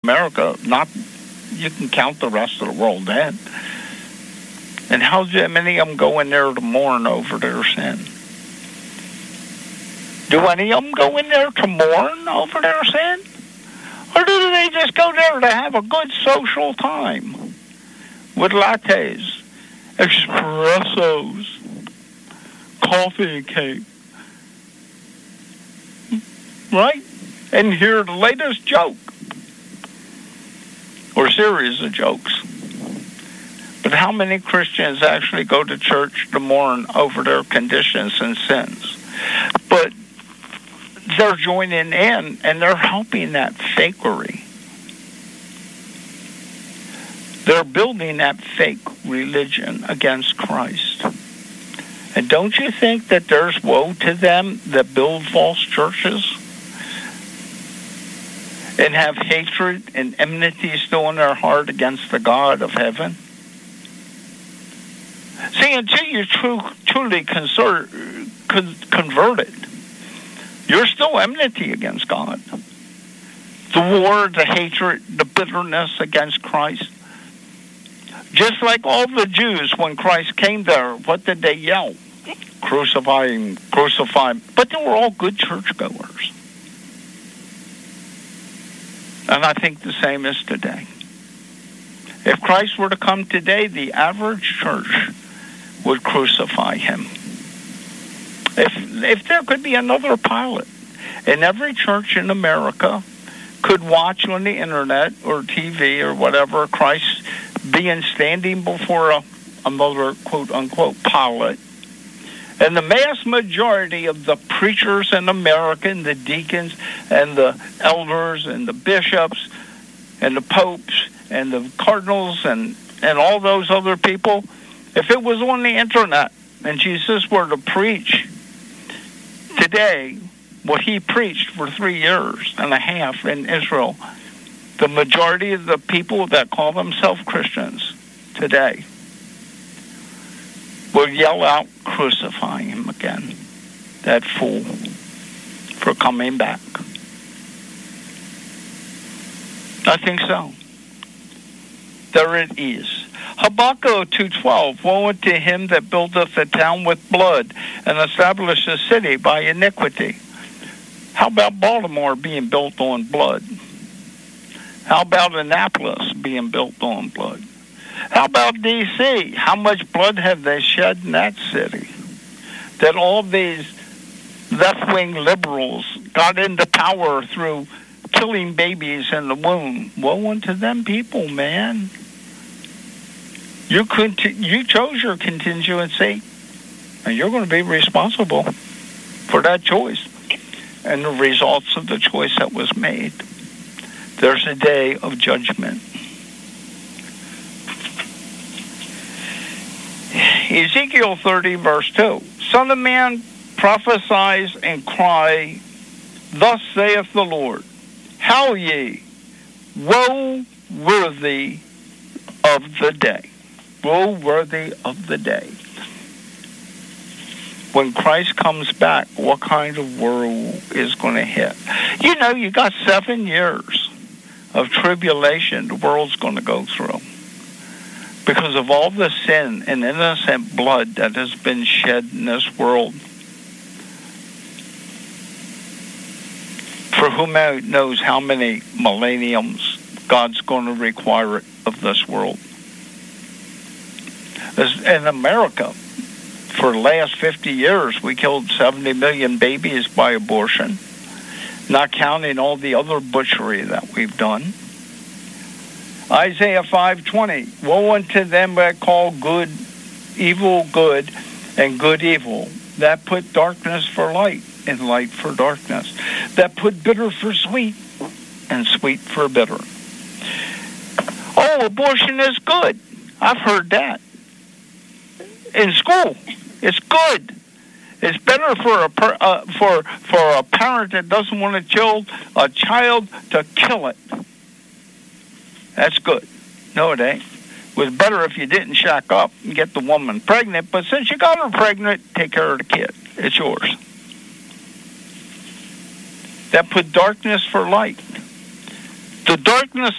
America, not you can count the rest of the world then. And how many of them go in there to mourn over their sin? Do any of them go in there to mourn over their sin? Or do they just go there to have a good social time with lattes, espressos, coffee and cake? Right? And hear the latest joke or series of jokes. But how many Christians actually go to church to mourn over their conditions and sins? But they're joining in and they're helping that fakery. They're building that fake religion against Christ. And don't you think that there's woe to them that build false churches and have hatred and enmity still in their heart against the God of heaven? See, until you're truly converted, you're still enmity against God. The war, the hatred, the bitterness against Christ. Just like all the Jews, when Christ came there, what did they yell? Crucify him, crucify him. But they were all good churchgoers. And I think the same is today. If Christ were to come today, the average church would crucify him. If there could be another Pilate, and every church in America could watch on the internet or TV or whatever Christ being standing before another quote-unquote Pilate, and the mass majority of the preachers in America, and the deacons and the elders and the bishops and the popes and the cardinals and all those other people, if it was on the internet and Jesus were to preach today what he preached for 3 years and a half in Israel, the majority of the people that call themselves Christians today will yell out, crucify him again, that fool, for coming back. I think so. There it is. Habakkuk 2:12, woe unto him that buildeth a town with blood and establisheth a city by iniquity. How about Baltimore being built on blood? How about Annapolis being built on blood? How about D.C.? How much blood have they shed in that city? That all these left-wing liberals got into power through killing babies in the womb. Woe unto them people, man. You chose your contingency, and you're going to be responsible for that choice and the results of the choice that was made. There's a day of judgment. Ezekiel 30, verse 2. Son of man, prophesy and cry, thus saith the Lord, howl ye, woe worthy of the day. Woe worthy of the day. When Christ comes back, what kind of world is going to hit? You know, you got 7 years of tribulation the world's going to go through because of all the sin and innocent blood that has been shed in this world. For who knows how many millenniums God's going to require of this world. In America, for the last 50 years, we killed 70 million babies by abortion, not counting all the other butchery that we've done. Isaiah 5:20, woe unto them that call good evil good and good evil, that put darkness for light and light for darkness, that put bitter for sweet and sweet for bitter. Oh, abortion is good. I've heard that. In school, it's good. It's better for a parent that doesn't want to kill a child to kill it. That's good. No, it ain't. It was better if you didn't shack up and get the woman pregnant, but since you got her pregnant, take care of the kid. It's yours. That put darkness for light. The darkness